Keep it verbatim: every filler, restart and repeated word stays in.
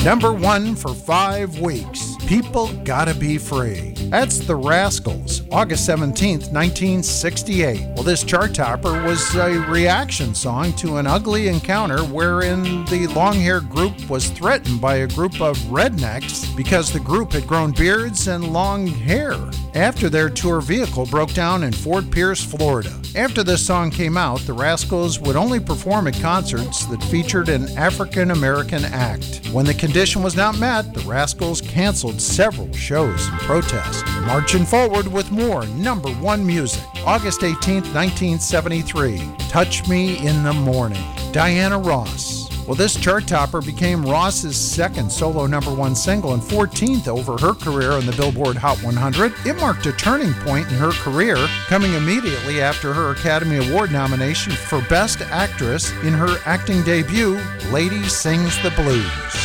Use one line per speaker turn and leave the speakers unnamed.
Number one for five weeks. People Gotta Be Free. That's the Rascals, August seventeenth, nineteen sixty-eight. Well, this chart topper was a reaction song to an ugly encounter wherein the long-haired group was threatened by a group of rednecks because the group had grown beards and long hair after their tour vehicle broke down in Fort Pierce, Florida. After this song came out, the Rascals would only perform at concerts that featured an African-American act. When the condition was not met, the Rascals canceled several shows in protest. Marching forward with more number one music. August eighteenth, nineteen seventy-three. Touch Me in the Morning. Diana Ross. Well, this chart topper became Ross's second solo number one single and fourteenth over her career on the Billboard Hot one hundred. It marked a turning point in her career, coming immediately after her Academy Award nomination for Best Actress in her acting debut, Lady Sings the Blues.